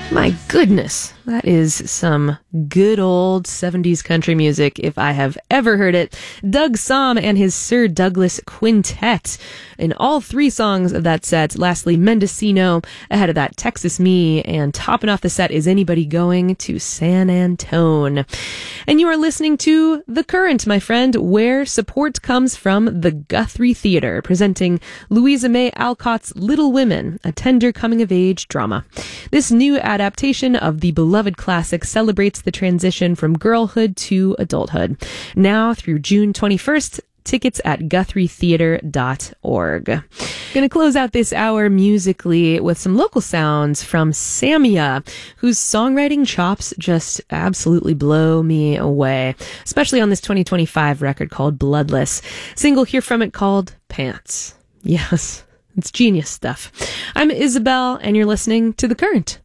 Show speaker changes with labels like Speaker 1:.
Speaker 1: My goodness, that is some good old 70s country music if I have ever heard it. Doug Sahm and his Sir Douglas Quintet in all three songs of that set. Lastly, Mendocino, ahead of that, Texas Me, and topping off the set is Anybody Going to San Antone. And you are listening to The Current, my friend, where support comes from the Guthrie Theater, presenting Louisa May Alcott's Little Women, a tender coming-of-age drama. This new adaptation of the beloved classic celebrates the transition from girlhood to adulthood. Now through June 21st, tickets at GuthrieTheater.org. Gonna close out this hour musically with some local sounds from Samia, whose songwriting chops just absolutely blow me away, especially on this 2025 record called Bloodless. Single here from it called Pants. Yes, it's genius stuff. I'm Isabel, and you're listening to The Current.